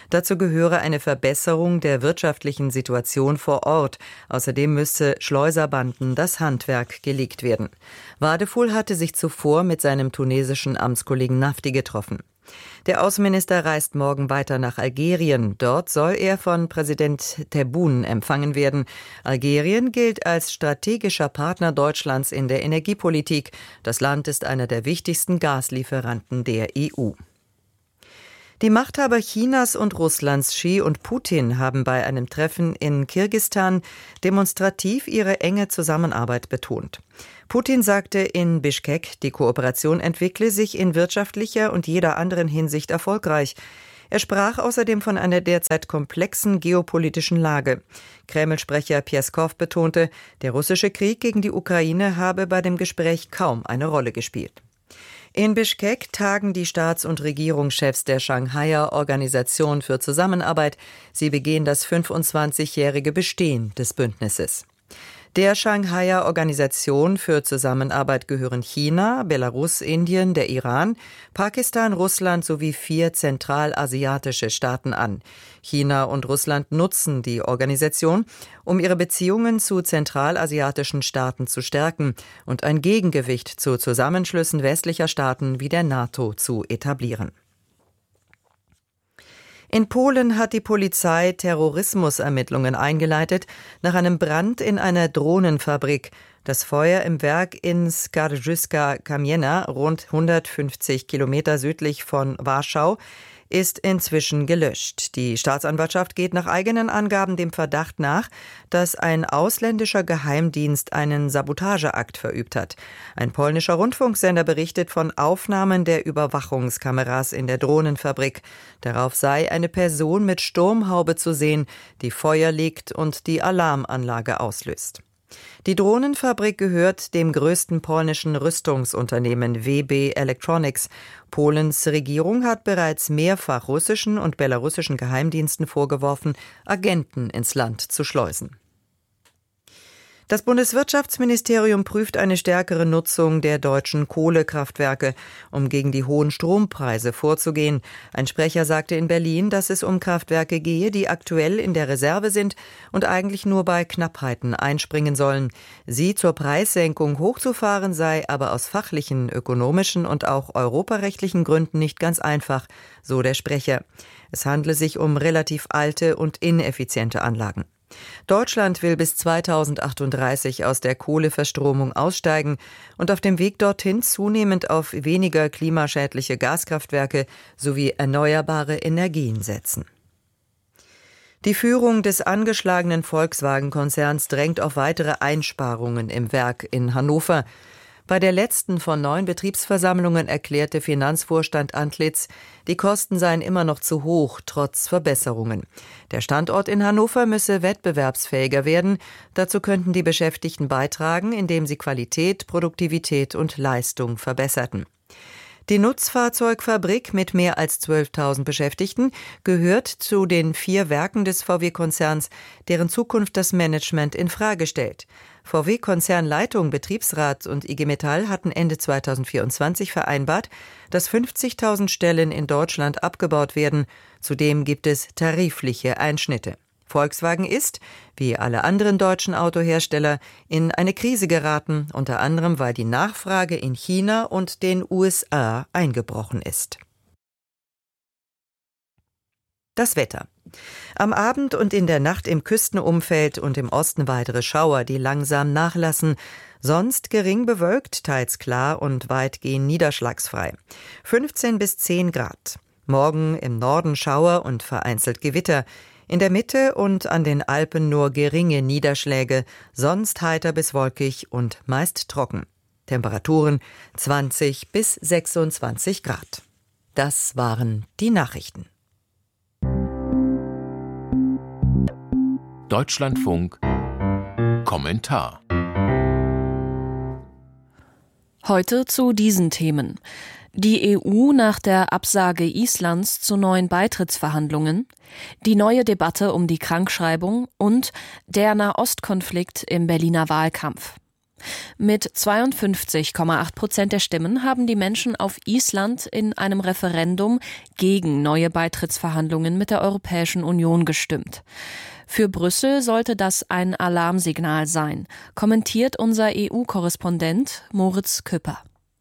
Dazu gehöre eine Verbesserung der wirtschaftlichen Situation vor Ort. Außerdem müsse Schleuserbanden das Handwerk gelegt werden. Wadefuhl hatte sich zuvor mit seinem tunesischen Amtskollegen Nafti getroffen. Der Außenminister reist morgen weiter nach Algerien. Dort soll er von Präsident Tebboune empfangen werden. Algerien gilt als strategischer Partner Deutschlands in der Energiepolitik. Das Land ist einer der wichtigsten Gaslieferanten der EU. Die Machthaber Chinas und Russlands, Xi und Putin, haben bei einem Treffen in Kirgisistan demonstrativ ihre enge Zusammenarbeit betont. Putin sagte in Bischkek, die Kooperation entwickle sich in wirtschaftlicher und jeder anderen Hinsicht erfolgreich. Er sprach außerdem von einer derzeit komplexen geopolitischen Lage. Kreml-Sprecher Pjeskow betonte, der russische Krieg gegen die Ukraine habe bei dem Gespräch kaum eine Rolle gespielt. In Bischkek tagen die Staats- und Regierungschefs der Shanghaier Organisation für Zusammenarbeit. Sie begehen das 25-jährige Bestehen des Bündnisses. Der Shanghaier Organisation für Zusammenarbeit gehören China, Belarus, Indien, der Iran, Pakistan, Russland sowie 4 zentralasiatische Staaten an. China und Russland nutzen die Organisation, um ihre Beziehungen zu zentralasiatischen Staaten zu stärken und ein Gegengewicht zu Zusammenschlüssen westlicher Staaten wie der NATO zu etablieren. In Polen hat die Polizei Terrorismusermittlungen eingeleitet nach einem Brand in einer Drohnenfabrik. Das Feuer im Werk in Skarżyska-Kamienna, rund 150 Kilometer südlich von Warschau, ist inzwischen gelöscht. Die Staatsanwaltschaft geht nach eigenen Angaben dem Verdacht nach, dass ein ausländischer Geheimdienst einen Sabotageakt verübt hat. Ein polnischer Rundfunksender berichtet von Aufnahmen der Überwachungskameras in der Drohnenfabrik. Darauf sei eine Person mit Sturmhaube zu sehen, die Feuer legt und die Alarmanlage auslöst. Die Drohnenfabrik gehört dem größten polnischen Rüstungsunternehmen WB Electronics. Polens Regierung hat bereits mehrfach russischen und belarussischen Geheimdiensten vorgeworfen, Agenten ins Land zu schleusen. Das Bundeswirtschaftsministerium prüft eine stärkere Nutzung der deutschen Kohlekraftwerke, um gegen die hohen Strompreise vorzugehen. Ein Sprecher sagte in Berlin, dass es um Kraftwerke gehe, die aktuell in der Reserve sind und eigentlich nur bei Knappheiten einspringen sollen. Sie zur Preissenkung hochzufahren sei aber aus fachlichen, ökonomischen und auch europarechtlichen Gründen nicht ganz einfach, so der Sprecher. Es handle sich um relativ alte und ineffiziente Anlagen. Deutschland will bis 2038 aus der Kohleverstromung aussteigen und auf dem Weg dorthin zunehmend auf weniger klimaschädliche Gaskraftwerke sowie erneuerbare Energien setzen. Die Führung des angeschlagenen Volkswagen-Konzerns drängt auf weitere Einsparungen im Werk in Hannover. Bei der letzten von 9 Betriebsversammlungen erklärte Finanzvorstand Antlitz, die Kosten seien immer noch zu hoch, trotz Verbesserungen. Der Standort in Hannover müsse wettbewerbsfähiger werden. Dazu könnten die Beschäftigten beitragen, indem sie Qualität, Produktivität und Leistung verbesserten. Die Nutzfahrzeugfabrik mit mehr als 12.000 Beschäftigten gehört zu den 4 Werken des VW-Konzerns, deren Zukunft das Management in Frage stellt. VW-Konzernleitung, Betriebsrat und IG Metall hatten Ende 2024 vereinbart, dass 50.000 Stellen in Deutschland abgebaut werden. Zudem gibt es tarifliche Einschnitte. Volkswagen ist, wie alle anderen deutschen Autohersteller, in eine Krise geraten, unter anderem weil die Nachfrage in China und den USA eingebrochen ist. Das Wetter. Am Abend und in der Nacht im Küstenumfeld und im Osten weitere Schauer, die langsam nachlassen. Sonst gering bewölkt, teils klar und weitgehend niederschlagsfrei. 15 bis 10 Grad. Morgen im Norden Schauer und vereinzelt Gewitter. In der Mitte und an den Alpen nur geringe Niederschläge, sonst heiter bis wolkig und meist trocken. Temperaturen 20 bis 26 Grad. Das waren die Nachrichten. Deutschlandfunk Kommentar. Heute zu diesen Themen. Die EU nach der Absage Islands zu neuen Beitrittsverhandlungen, die neue Debatte um die Krankschreibung und der Nahostkonflikt im Berliner Wahlkampf. Mit 52,8% der Stimmen haben die Menschen auf Island in einem Referendum gegen neue Beitrittsverhandlungen mit der Europäischen Union gestimmt. Für Brüssel sollte das ein Alarmsignal sein, kommentiert unser EU-Korrespondent Moritz Küpper.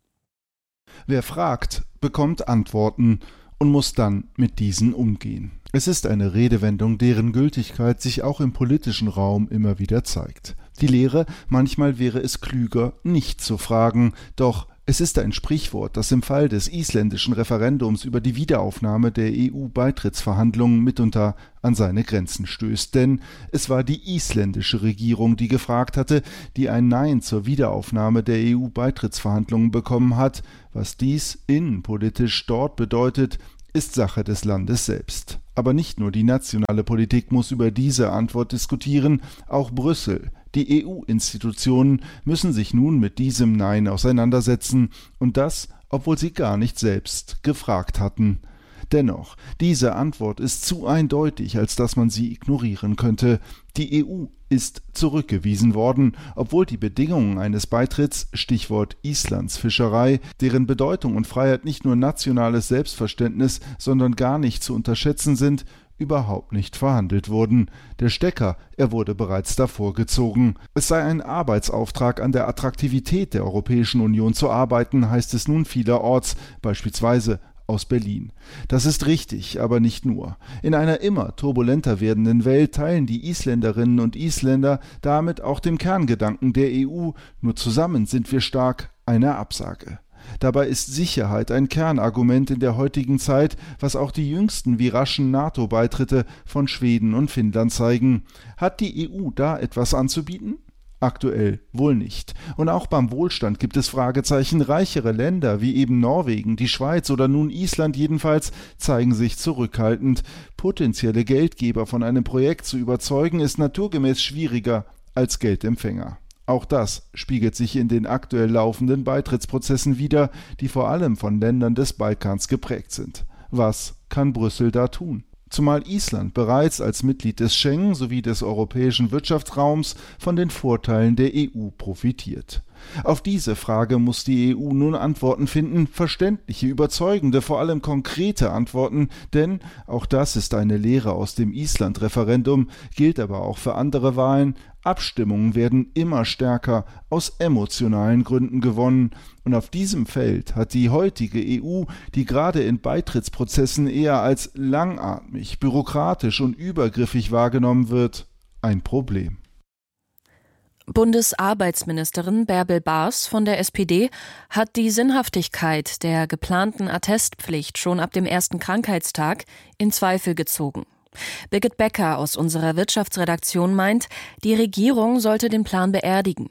Wer fragt, bekommt Antworten und muss dann mit diesen umgehen. Es ist eine Redewendung, deren Gültigkeit sich auch im politischen Raum immer wieder zeigt. Die Lehre, manchmal wäre es klüger, nicht zu fragen, doch es ist ein Sprichwort, das im Fall des isländischen Referendums über die Wiederaufnahme der EU-Beitrittsverhandlungen mitunter an seine Grenzen stößt. Denn es war die isländische Regierung, die gefragt hatte, die ein Nein zur Wiederaufnahme der EU-Beitrittsverhandlungen bekommen hat. Was dies innenpolitisch dort bedeutet, ist Sache des Landes selbst. Aber nicht nur die nationale Politik muss über diese Antwort diskutieren, auch Brüssel. Die EU-Institutionen müssen sich nun mit diesem Nein auseinandersetzen, und das, obwohl sie gar nicht selbst gefragt hatten. Dennoch, diese Antwort ist zu eindeutig, als dass man sie ignorieren könnte. Die EU ist zurückgewiesen worden, obwohl die Bedingungen eines Beitritts, Stichwort Islands Fischerei, deren Bedeutung und Freiheit nicht nur nationales Selbstverständnis, sondern gar nicht zu unterschätzen sind, überhaupt nicht verhandelt wurden. Der Stecker, er wurde bereits davor gezogen. Es sei ein Arbeitsauftrag, an der Attraktivität der Europäischen Union zu arbeiten, heißt es nun vielerorts, beispielsweise aus Berlin. Das ist richtig, aber nicht nur. In einer immer turbulenter werdenden Welt teilen die Isländerinnen und Isländer damit auch dem Kerngedanken der EU, nur zusammen sind wir stark, eine Absage. Dabei ist Sicherheit ein Kernargument in der heutigen Zeit, was auch die jüngsten wie raschen NATO-Beitritte von Schweden und Finnland zeigen. Hat die EU da etwas anzubieten? Aktuell wohl nicht. Und auch beim Wohlstand gibt es Fragezeichen. Reichere Länder wie eben Norwegen, die Schweiz oder nun Island jedenfalls zeigen sich zurückhaltend. Potenzielle Geldgeber von einem Projekt zu überzeugen, ist naturgemäß schwieriger als Geldempfänger. Auch das spiegelt sich in den aktuell laufenden Beitrittsprozessen wider, die vor allem von Ländern des Balkans geprägt sind. Was kann Brüssel da tun? Zumal Island bereits als Mitglied des Schengen sowie des europäischen Wirtschaftsraums von den Vorteilen der EU profitiert. Auf diese Frage muss die EU nun Antworten finden, verständliche, überzeugende, vor allem konkrete Antworten, denn auch das ist eine Lehre aus dem Island-Referendum, gilt aber auch für andere Wahlen. Abstimmungen werden immer stärker aus emotionalen Gründen gewonnen, und auf diesem Feld hat die heutige EU, die gerade in Beitrittsprozessen eher als langatmig, bürokratisch und übergriffig wahrgenommen wird, ein Problem. Bundesarbeitsministerin Bärbel Baas von der SPD hat die Sinnhaftigkeit der geplanten Attestpflicht schon ab dem ersten Krankheitstag in Zweifel gezogen. Birgit Becker aus unserer Wirtschaftsredaktion meint, die Regierung sollte den Plan beerdigen.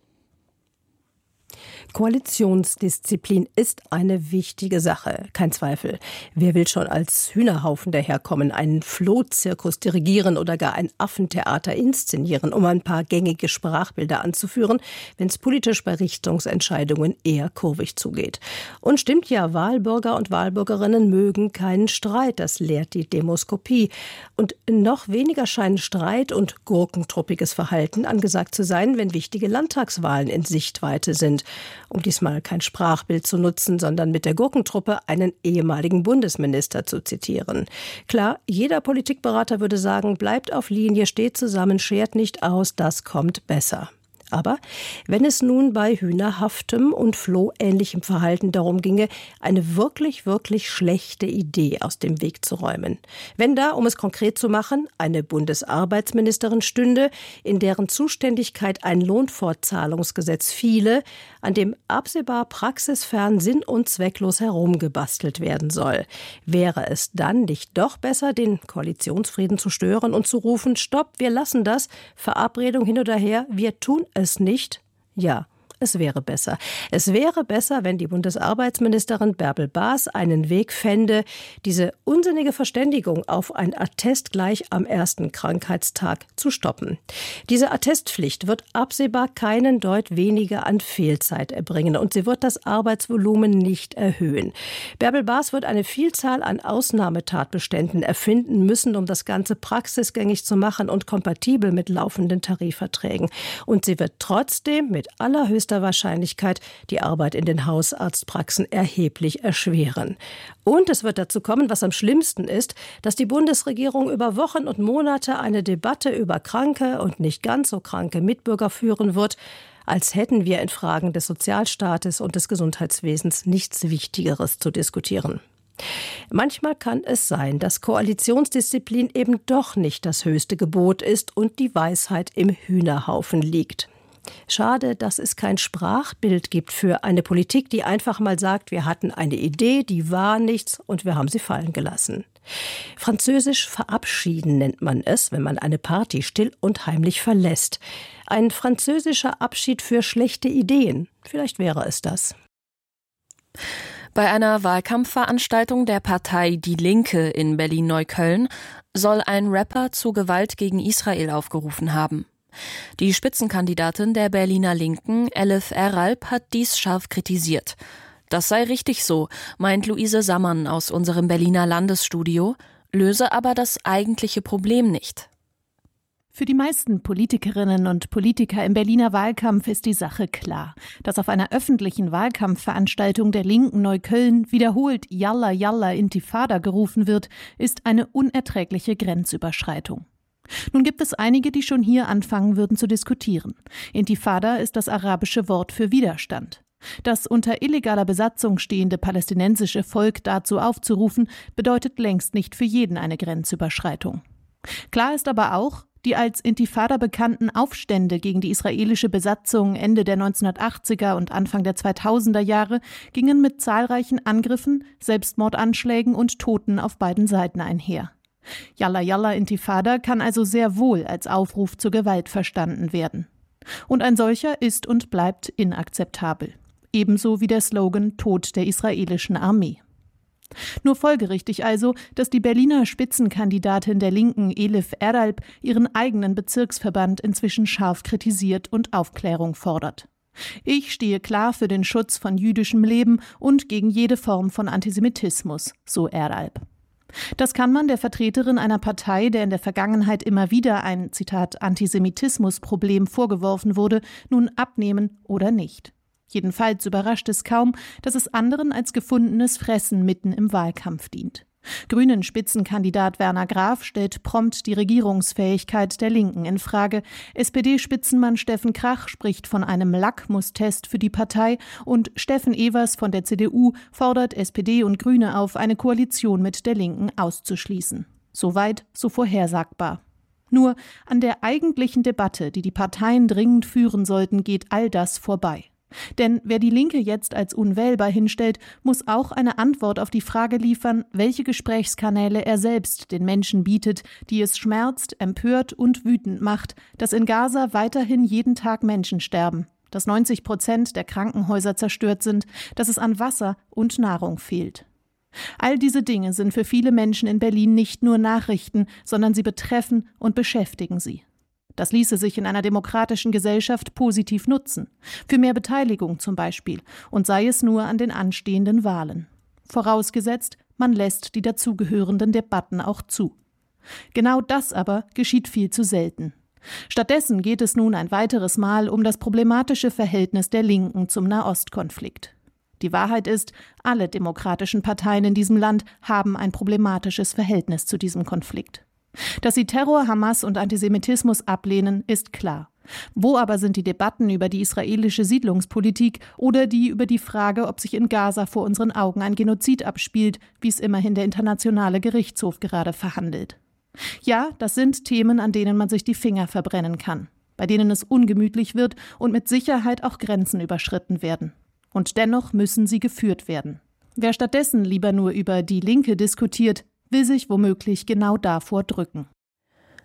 Koalitionsdisziplin ist eine wichtige Sache, kein Zweifel. Wer will schon als Hühnerhaufen daherkommen, einen Flohzirkus dirigieren oder gar ein Affentheater inszenieren, um ein paar gängige Sprachbilder anzuführen, wenn es politisch bei Richtungsentscheidungen eher kurvig zugeht. Und stimmt ja, Wahlbürger und Wahlbürgerinnen mögen keinen Streit, das lehrt die Demoskopie. Und noch weniger scheinen Streit und gurkentruppiges Verhalten angesagt zu sein, wenn wichtige Landtagswahlen in Sichtweite sind. Um diesmal kein Sprachbild zu nutzen, sondern mit der Gurkentruppe einen ehemaligen Bundesminister zu zitieren. Klar, jeder Politikberater würde sagen, bleibt auf Linie, steht zusammen, schert nicht aus, das kommt besser. Aber wenn es nun bei hühnerhaftem und flohähnlichem Verhalten darum ginge, eine wirklich, wirklich schlechte Idee aus dem Weg zu räumen. Wenn da, um es konkret zu machen, eine Bundesarbeitsministerin stünde, in deren Zuständigkeit ein Lohnfortzahlungsgesetz fiele, an dem absehbar praxisfern sinn- und zwecklos herumgebastelt werden soll. Wäre es dann nicht doch besser, den Koalitionsfrieden zu stören und zu rufen, stopp, wir lassen das, Verabredung hin oder her, wir tun es nicht? Ja, Es wäre besser. Es wäre besser, wenn die Bundesarbeitsministerin Bärbel Baas einen Weg fände, diese unsinnige Verständigung auf ein Attest gleich am ersten Krankheitstag zu stoppen. Diese Attestpflicht wird absehbar keinen Deut weniger an Fehlzeit erbringen und sie wird das Arbeitsvolumen nicht erhöhen. Bärbel Baas wird eine Vielzahl an Ausnahmetatbeständen erfinden müssen, um das Ganze praxisgängig zu machen und kompatibel mit laufenden Tarifverträgen. Und sie wird trotzdem mit allerhöchster Wahrscheinlichkeit die Arbeit in den Hausarztpraxen erheblich erschweren. Und es wird dazu kommen, was am schlimmsten ist, dass die Bundesregierung über Wochen und Monate eine Debatte über kranke und nicht ganz so kranke Mitbürger führen wird, als hätten wir in Fragen des Sozialstaates und des Gesundheitswesens nichts Wichtigeres zu diskutieren. Manchmal kann es sein, dass Koalitionsdisziplin eben doch nicht das höchste Gebot ist und die Weisheit im Hühnerhaufen liegt. Schade, dass es kein Sprachbild gibt für eine Politik, die einfach mal sagt, wir hatten eine Idee, die war nichts und wir haben sie fallen gelassen. Französisch verabschieden nennt man es, wenn man eine Party still und heimlich verlässt. Ein französischer Abschied für schlechte Ideen. Vielleicht wäre es das. Bei einer Wahlkampfveranstaltung der Partei Die Linke in Berlin-Neukölln soll ein Rapper zu Gewalt gegen Israel aufgerufen haben. Die Spitzenkandidatin der Berliner Linken, Elif Eralp, hat dies scharf kritisiert. Das sei richtig so, meint Luise Sammann aus unserem Berliner Landesstudio, löse aber das eigentliche Problem nicht. Für die meisten Politikerinnen und Politiker im Berliner Wahlkampf ist die Sache klar. Dass auf einer öffentlichen Wahlkampfveranstaltung der Linken Neukölln wiederholt Yalla Yalla Intifada gerufen wird, ist eine unerträgliche Grenzüberschreitung. Nun gibt es einige, die schon hier anfangen würden zu diskutieren. Intifada ist das arabische Wort für Widerstand. Das unter illegaler Besatzung stehende palästinensische Volk dazu aufzurufen, bedeutet längst nicht für jeden eine Grenzüberschreitung. Klar ist aber auch, die als Intifada bekannten Aufstände gegen die israelische Besatzung Ende der 1980er und Anfang der 2000er Jahre gingen mit zahlreichen Angriffen, Selbstmordanschlägen und Toten auf beiden Seiten einher. Yalla Yalla Intifada kann also sehr wohl als Aufruf zur Gewalt verstanden werden. Und ein solcher ist und bleibt inakzeptabel. Ebenso wie der Slogan Tod der israelischen Armee. Nur folgerichtig also, dass die Berliner Spitzenkandidatin der Linken Elif Eralp ihren eigenen Bezirksverband inzwischen scharf kritisiert und Aufklärung fordert. Ich stehe klar für den Schutz von jüdischem Leben und gegen jede Form von Antisemitismus, so Eralp. Das kann man der Vertreterin einer Partei, der in der Vergangenheit immer wieder ein, Zitat, Antisemitismusproblem vorgeworfen wurde, nun abnehmen oder nicht. Jedenfalls überrascht es kaum, dass es anderen als gefundenes Fressen mitten im Wahlkampf dient. Grünen-Spitzenkandidat Werner Graf stellt prompt die Regierungsfähigkeit der Linken in Frage. SPD-Spitzenmann Steffen Krach spricht von einem Lackmustest für die Partei und Steffen Evers von der CDU fordert SPD und Grüne auf, eine Koalition mit der Linken auszuschließen. Soweit, so vorhersagbar. Nur an der eigentlichen Debatte, die die Parteien dringend führen sollten, geht all das vorbei. Denn wer die Linke jetzt als unwählbar hinstellt, muss auch eine Antwort auf die Frage liefern, welche Gesprächskanäle er selbst den Menschen bietet, die es schmerzt, empört und wütend macht, dass in Gaza weiterhin jeden Tag Menschen sterben, dass 90% der Krankenhäuser zerstört sind, dass es an Wasser und Nahrung fehlt. All diese Dinge sind für viele Menschen in Berlin nicht nur Nachrichten, sondern sie betreffen und beschäftigen sie. Das ließe sich in einer demokratischen Gesellschaft positiv nutzen. Für mehr Beteiligung zum Beispiel. Und sei es nur an den anstehenden Wahlen. Vorausgesetzt, man lässt die dazugehörenden Debatten auch zu. Genau das aber geschieht viel zu selten. Stattdessen geht es nun ein weiteres Mal um das problematische Verhältnis der Linken zum Nahostkonflikt. Die Wahrheit ist, alle demokratischen Parteien in diesem Land haben ein problematisches Verhältnis zu diesem Konflikt. Dass sie Terror, Hamas und Antisemitismus ablehnen, ist klar. Wo aber sind die Debatten über die israelische Siedlungspolitik oder die über die Frage, ob sich in Gaza vor unseren Augen ein Genozid abspielt, wie es immerhin der Internationale Gerichtshof gerade verhandelt? Ja, das sind Themen, an denen man sich die Finger verbrennen kann, bei denen es ungemütlich wird und mit Sicherheit auch Grenzen überschritten werden. Und dennoch müssen sie geführt werden. Wer stattdessen lieber nur über die Linke diskutiert, will sich womöglich genau davor drücken.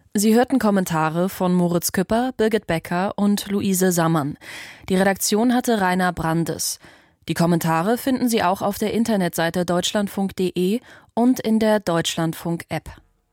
Sie hörten Kommentare von Moritz Küpper, Birgit Becker und Luise Sammann. Die Redaktion hatte Rainer Brandes. Die Kommentare finden Sie auch auf der Internetseite deutschlandfunk.de und in der Deutschlandfunk-App.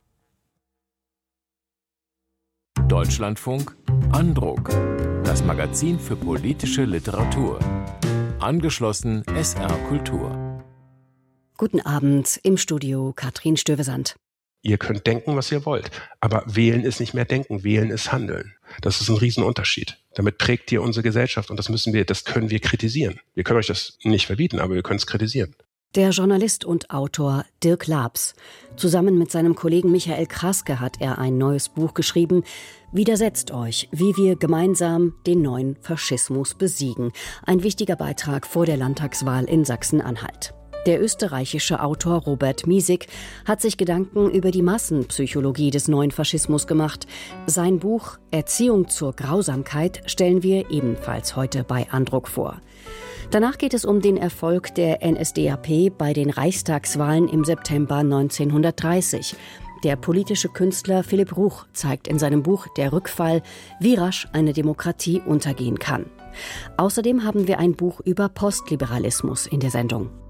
Deutschlandfunk Andruck. Das Magazin für politische Literatur. Angeschlossen SR Kultur. Guten Abend, im Studio Katrin Stövesand. Ihr könnt denken, was ihr wollt, aber wählen ist nicht mehr denken, wählen ist handeln. Das ist ein Riesenunterschied. Damit prägt ihr unsere Gesellschaft und das können wir kritisieren. Wir können euch das nicht verbieten, aber wir können es kritisieren. Der Journalist und Autor Dirk Laabs. Zusammen mit seinem Kollegen Michael Kraske hat er ein neues Buch geschrieben. Widersetzt euch, wie wir gemeinsam den neuen Faschismus besiegen. Ein wichtiger Beitrag vor der Landtagswahl in Sachsen-Anhalt. Der österreichische Autor Robert Miesig hat sich Gedanken über die Massenpsychologie des neuen Faschismus gemacht. Sein Buch Erziehung zur Grausamkeit stellen wir ebenfalls heute bei Andruck vor. Danach geht es um den Erfolg der NSDAP bei den Reichstagswahlen im September 1930. Der politische Künstler Philipp Ruch zeigt in seinem Buch Der Rückfall, wie rasch eine Demokratie untergehen kann. Außerdem haben wir ein Buch über Postliberalismus in der Sendung.